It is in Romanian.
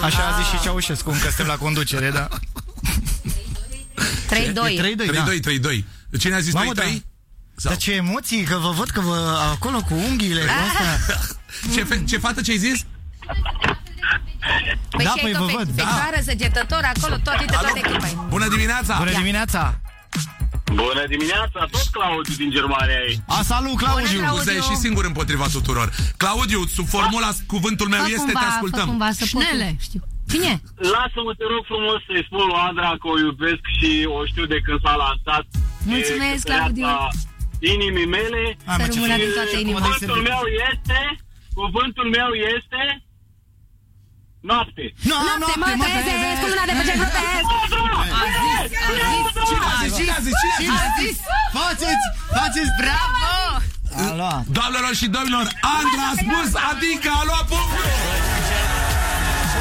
Așa a zis și Ceaușescu, încă suntem la conducere, da. 3-2. Cine a zis 3-3? Dar ce emoții, că vă văd că vă acolo cu unghiile astea. Ce fată, ce ai zis? Păi da, și păi vă văd, fecioară, săgetător, acolo, toate echipa. Bună dimineața! Bună dimineața! Bună dimineața, tot Claudiu din Germania aici. Salut, Claudiu! Tu ești și singur împotriva tuturor. Claudiu, sub formula cuvântul meu este, te ascultăm. Șnele, știu. Cine? Lasă-mă, te rog frumos, să-i spun lui Andra că o iubesc și o știu de când s-a lansat. Mulțumesc, Claudiu. Inimii mele. Să rămână din toate inima. Cuvântul meu este noapte. Noapte, mă trezesc, cu luna de pe Cine a zis? Faceți! Bravo! Doamnelor și domnilor, Andra a spus, adică a luat punctul!